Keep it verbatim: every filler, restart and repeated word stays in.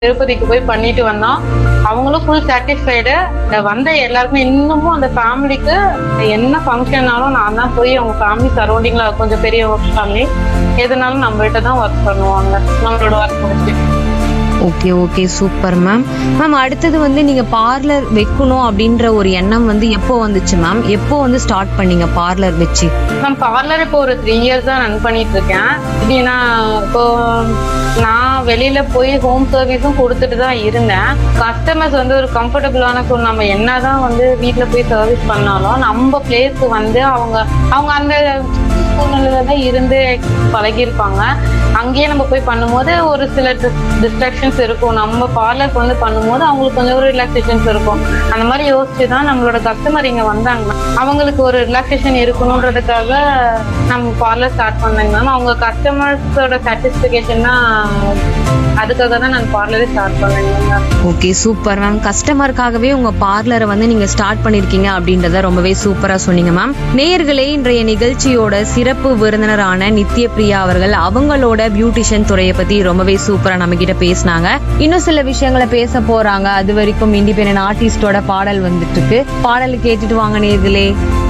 திருப்பதிக்கு போய் பண்ணிட்டு வந்தோம். அவங்களும் ஃபுல் சாட்டிஸ்ஃபைடு. வந்த எல்லாருக்குமே இன்னமும் அந்த ஃபேமிலிக்கு என்ன ஃபங்க்ஷன்னாலும் நான் தான் போய் அவங்க ஃபேமிலி சரௌண்டிங்ல கொஞ்சம் பெரிய ஒர்க் ஃபேமிலி எதுனாலும் நம்மள்கிட்ட தான் ஒர்க் பண்ணுவாங்க நம்மளோட ஒர்க் முடிச்சு. Okay okay super ma'am. Ma'am அடுத்தது வந்து நீங்க பார்லர் வைக்கணும் அப்படின்ற ஒரு எண்ணம் வந்து எப்போ வந்துச்சு மேம்? எப்போ வந்து ஸ்டார்ட் பண்ணீங்க பார்லர் வச்சு? நான் பார்லர் இப்போ ஒரு த்ரீ இயர்ஸ் தான் ரன் பண்ணிட்டு இருக்கேன். எப்படின்னா இப்போ நான் வெளியில போய் ஹோம் சர்வீஸும் கொடுத்துட்டு தான் இருந்தேன். கஸ்டமர்ஸ் வந்து ஒரு கம்ஃபர்டபுளான ஸோ நம்ம என்னதான் வந்து வீட்டுல போய் சர்வீஸ் பண்ணாலும் நம்ம பிளேஸ்க்கு வந்து அவங்க அவங்க அந்த சூழ்நிலையில தான் இருந்து பழகிருப்பாங்க. அங்கேயே நம்ம போய் பண்ணும்போது ஒரு சில டிஸ்ட்ராக்ஷன்ஸ் இருக்கும். நம்ம பார்லருக்கு வந்து பண்ணும்போது அவங்களுக்கு கொஞ்சம் ஒரு ரிலாக்ஸேஷன்ஸ் இருக்கும். அந்த மாதிரி யோசிச்சு தான் நம்மளோட கஸ்டமர் இங்க வந்தாங்கன்னா அவங்களுக்கு ஒரு ரிலாக்ஸேஷன் இருக்கணுன்றதுக்காக நம்ம பார்லர் ஸ்டார்ட் பண்ணாங்க மேம். அவங்க கஸ்டமர்ஸோட சாட்டிஸ்ஃபிகேஷன் தான், அதுக்காக தான் நான் பார்லரே ஸ்டார்ட் பண்ணேங்க மேம். Okay super ma'am. கஸ்டமருக்காகவே உங்க பார்லரை வந்து நீங்க ஸ்டார்ட் பண்ணிருக்கீங்க அப்படின்றத ரொம்பவே சூப்பரா சொன்னீங்க மேம். நேயர்களே, இன்றைய நிகழ்ச்சியோட சிறப்பு விருந்தினரான நித்ய பிரியா அவர்கள் அவங்களோட பியூட்டிஷியன் துறையை பத்தி ரொம்பவே சூப்பரா நம்ம கிட்ட பேசினாங்க. இன்னும் சில விஷயங்களை பேச போறாங்க. அது வரைக்கும் இண்டிபெண்டன்ட் ஆர்டிஸ்டோட பாடல் வந்துட்டு இருக்கு. பாடல் கேட்டுட்டு வாங்க நேயர்களே.